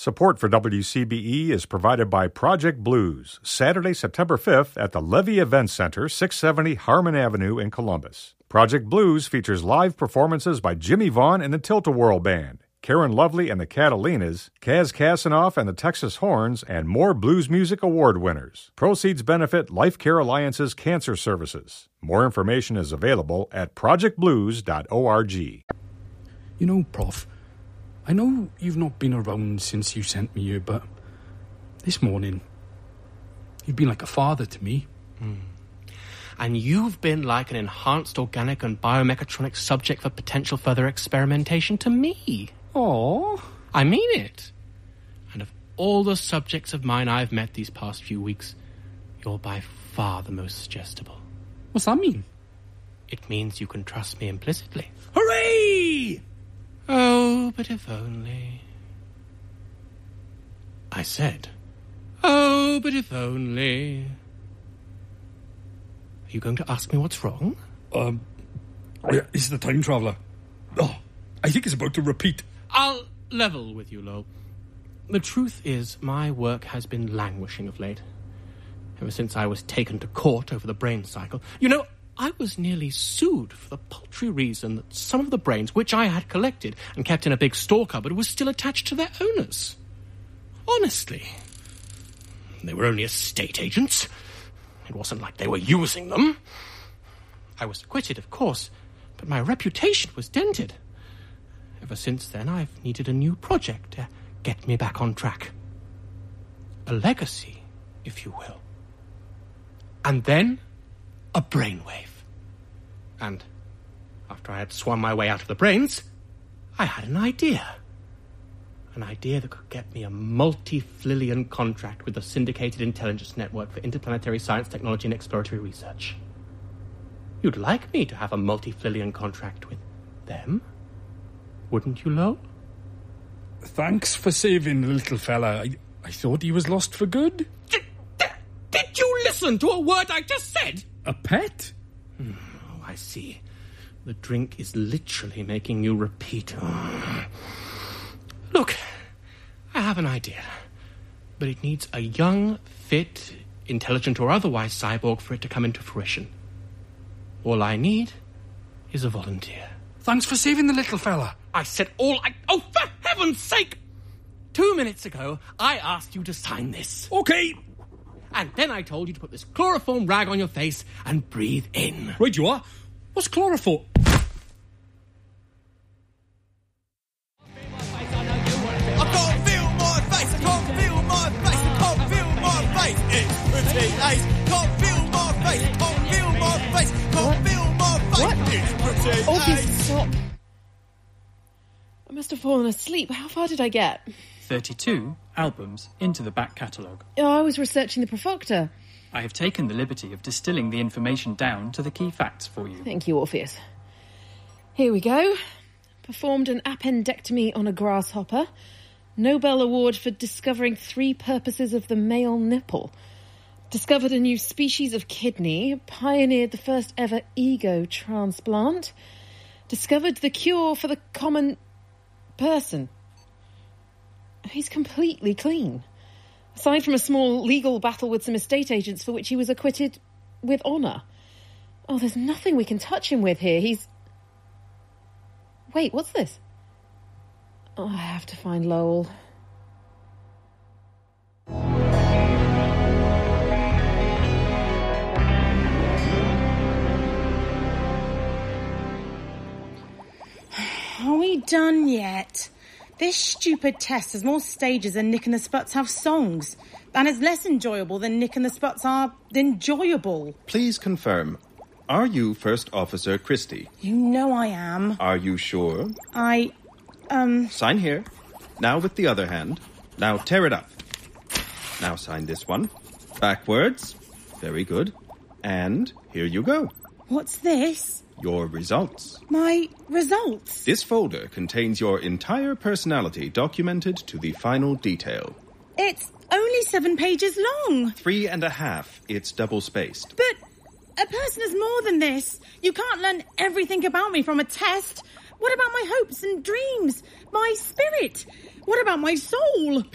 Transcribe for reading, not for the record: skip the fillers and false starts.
Support for WCBE is provided by Project Blues, Saturday, September 5th at the Levy Event Center, 670 Harmon Avenue in Columbus. Project Blues features live performances by Jimmy Vaughn and the Tilt-A-Whirl Band, Karen Lovely and the Catalinas, Kaz Kasanoff and the Texas Horns, and more blues music award winners. Proceeds benefit Life Care Alliance's cancer services. More information is available at projectblues.org. You know, Prof, I know you've not been around since you sent me here, but this morning, you've been like a father to me. And you've been like an enhanced organic and biomechatronic subject for potential further experimentation to me. Aww. I mean it. And of all the subjects of mine I've met these past few weeks, you're by far the most suggestible. What's that mean? It means you can trust me implicitly. Hooray! Oh, but if only... I said, oh, but if only... Are you going to ask me what's wrong? It's the time traveller. Oh, I think it's about to repeat. I'll level with you, Lowell. The truth is, my work has been languishing of late. Ever since I was taken to court over the brain cycle. You know, I was nearly sued for the paltry reason that some of the brains, which I had collected and kept in a big store cupboard, was still attached to their owners. Honestly. They were only estate agents. It wasn't like they were using them. I was acquitted, of course, but my reputation was dented. Ever since then, I've needed a new project to get me back on track. A legacy, if you will. And then, a brainwave. And after I had swum my way out of the brains, I had an idea. An idea that could get me a multi-flillion contract with the Syndicated Intelligence Network for Interplanetary Science, Technology and Exploratory Research. You'd like me to have a multi-flillion contract with them, wouldn't you, Lo? Thanks for saving the little fella. I thought he was lost for good. Did you listen to a word I just said? A pet? Oh, I see. The drink is literally making you repeat. Look, I have an idea, but it needs a young, fit, intelligent or otherwise cyborg for it to come into fruition. All I need is a volunteer. Thanks for saving the little fella. I said all I... Oh, for heaven's sake! 2 minutes ago, I asked you to sign this. Okay. And then I told you to put this chloroform rag on your face and breathe in. Right you are. What's chloroform? Stop. I must have fallen asleep. How far did I get? 32 albums into the back catalogue. Oh, I was researching the Profocta. I have taken the liberty of distilling the information down to the key facts for you. Thank you, Orpheus. Here we go. Performed an appendectomy on a grasshopper. Nobel Award for discovering 3 purposes of the male nipple. Discovered a new species of kidney. Pioneered the first ever ego transplant. Discovered the cure for the common person. He's completely clean. Aside from a small legal battle with some estate agents for which he was acquitted with honour. Oh, there's nothing we can touch him with here. He's... Wait, what's this? Oh, I have to find Lowell. Are we done yet? This stupid test has more stages than Nick and the Sputs have songs. And it's less enjoyable than Nick and the Sputs are enjoyable. Please confirm. Are you First Officer Christie? You know I am. Are you sure? Sign here. Now with the other hand. Now tear it up. Now sign this one. Backwards. Very good. And here you go. What's this? Your results. My results? This folder contains your entire personality documented to the final detail. It's only 7 pages long. 3.5. It's double-spaced. But a person is more than this. You can't learn everything about me from a test. What about my hopes and dreams? My spirit? What about my soul?